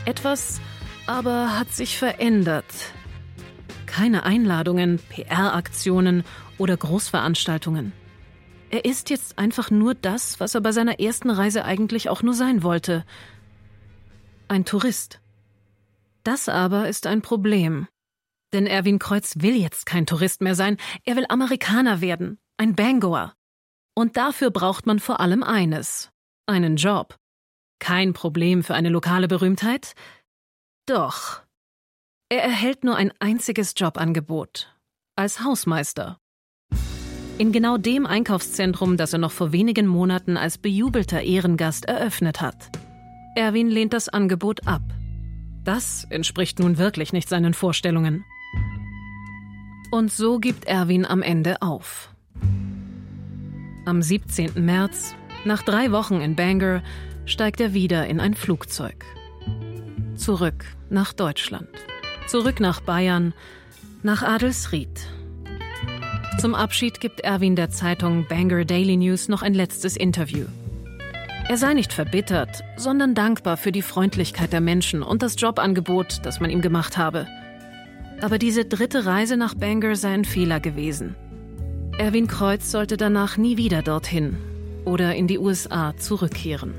Etwas aber hat sich verändert. Keine Einladungen, PR-Aktionen oder Großveranstaltungen. Er ist jetzt einfach nur das, was er bei seiner ersten Reise eigentlich auch nur sein wollte. Ein Tourist. Das aber ist ein Problem. Denn Erwin Kreuz will jetzt kein Tourist mehr sein, er will Amerikaner werden, ein Bangor. Und dafür braucht man vor allem eines: einen Job. Kein Problem für eine lokale Berühmtheit? Doch. Er erhält nur ein einziges Jobangebot. Als Hausmeister. In genau dem Einkaufszentrum, das er noch vor wenigen Monaten als bejubelter Ehrengast eröffnet hat. Erwin lehnt das Angebot ab. Das entspricht nun wirklich nicht seinen Vorstellungen. Und so gibt Erwin am Ende auf. Am 17. März, nach 3 Wochen in Bangor, steigt er wieder in ein Flugzeug. Zurück nach Deutschland. Zurück nach Bayern, nach Adelsried. Zum Abschied gibt Erwin der Zeitung Bangor Daily News noch ein letztes Interview. Er sei nicht verbittert, sondern dankbar für die Freundlichkeit der Menschen und das Jobangebot, das man ihm gemacht habe. Aber diese 3. Reise nach Bangor sei ein Fehler gewesen. Erwin Kreuz sollte danach nie wieder dorthin oder in die USA zurückkehren.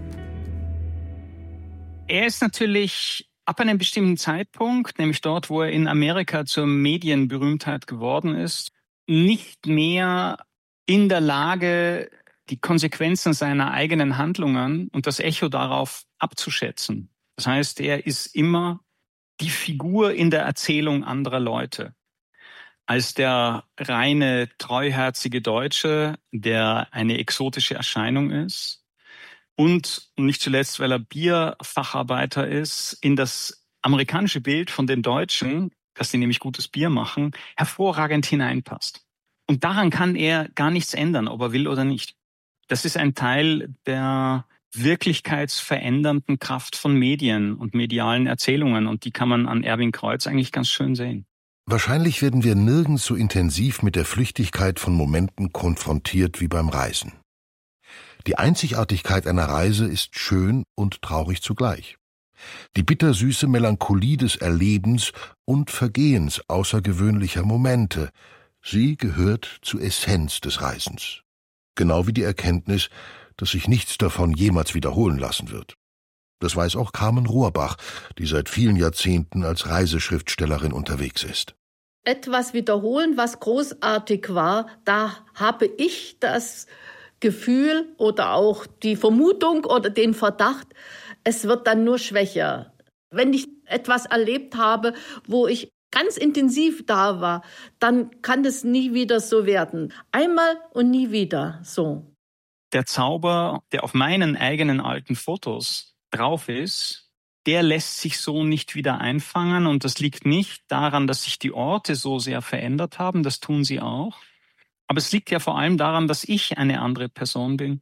Er ist natürlich ab einem bestimmten Zeitpunkt, nämlich dort, wo er in Amerika zur Medienberühmtheit geworden ist, nicht mehr in der Lage, die Konsequenzen seiner eigenen Handlungen und das Echo darauf abzuschätzen. Das heißt, er ist immer die Figur in der Erzählung anderer Leute. Als der reine, treuherzige Deutsche, der eine exotische Erscheinung ist. Und nicht zuletzt, weil er Bierfacharbeiter ist, in das amerikanische Bild von den Deutschen, dass die nämlich gutes Bier machen, hervorragend hineinpasst. Und daran kann er gar nichts ändern, ob er will oder nicht. Das ist ein Teil der wirklichkeitsverändernden Kraft von Medien und medialen Erzählungen. Und die kann man an Erwin Kreuz eigentlich ganz schön sehen. Wahrscheinlich werden wir nirgends so intensiv mit der Flüchtigkeit von Momenten konfrontiert wie beim Reisen. Die Einzigartigkeit einer Reise ist schön und traurig zugleich. Die bittersüße Melancholie des Erlebens und Vergehens außergewöhnlicher Momente, sie gehört zur Essenz des Reisens. Genau wie die Erkenntnis, dass sich nichts davon jemals wiederholen lassen wird. Das weiß auch Carmen Rohrbach, die seit vielen Jahrzehnten als Reiseschriftstellerin unterwegs ist. Etwas wiederholen, was großartig war, da habe ich das Gefühl oder auch die Vermutung oder den Verdacht, es wird dann nur schwächer. Wenn ich etwas erlebt habe, wo ich ganz intensiv da war, dann kann es nie wieder so werden. Einmal und nie wieder so. Der Zauber, der auf meinen eigenen alten Fotos drauf ist, der lässt sich so nicht wieder einfangen. Und das liegt nicht daran, dass sich die Orte so sehr verändert haben, das tun sie auch. Aber es liegt ja vor allem daran, dass ich eine andere Person bin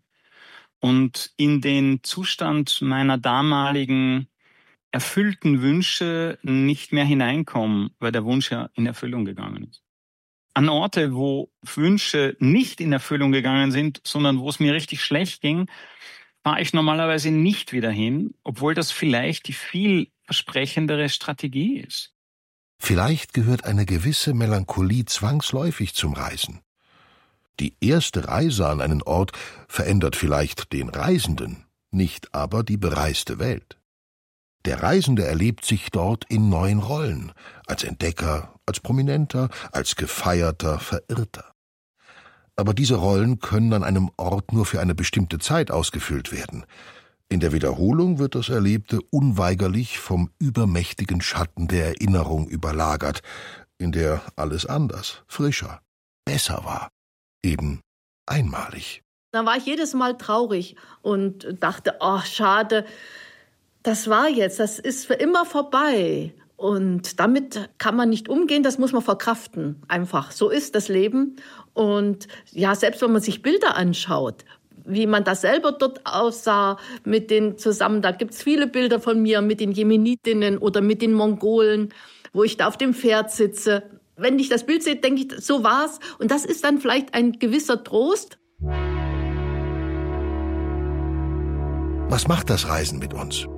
und in den Zustand meiner damaligen erfüllten Wünsche nicht mehr hineinkomme, weil der Wunsch ja in Erfüllung gegangen ist. An Orte, wo Wünsche nicht in Erfüllung gegangen sind, sondern wo es mir richtig schlecht ging, fahre ich normalerweise nicht wieder hin, obwohl das vielleicht die vielversprechendere Strategie ist. Vielleicht gehört eine gewisse Melancholie zwangsläufig zum Reisen. Die erste Reise an einen Ort verändert vielleicht den Reisenden, nicht aber die bereiste Welt. Der Reisende erlebt sich dort in neuen Rollen, als Entdecker, als Prominenter, als gefeierter Verirrter. Aber diese Rollen können an einem Ort nur für eine bestimmte Zeit ausgefüllt werden. In der Wiederholung wird das Erlebte unweigerlich vom übermächtigen Schatten der Erinnerung überlagert, in der alles anders, frischer, besser war, eben einmalig. Da war ich jedes Mal traurig und dachte, oh, schade, das war jetzt, das ist für immer vorbei. Und damit kann man nicht umgehen, das muss man verkraften, einfach. So ist das Leben. Und ja, selbst wenn man sich Bilder anschaut, wie man da selber dort aussah mit den zusammen, da gibt's viele Bilder von mir mit den Jemenitinnen oder mit den Mongolen, wo ich da auf dem Pferd sitze. Wenn ich das Bild sehe, denke ich, so war's. Und das ist dann vielleicht ein gewisser Trost. Was macht das Reisen mit uns?